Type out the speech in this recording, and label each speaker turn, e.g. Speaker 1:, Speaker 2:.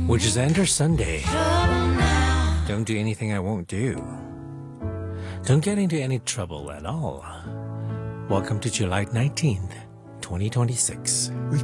Speaker 1: which is Enter Sunday. Don't do anything I won't do. Don't get into any trouble at all. Welcome to July 19th, 2026.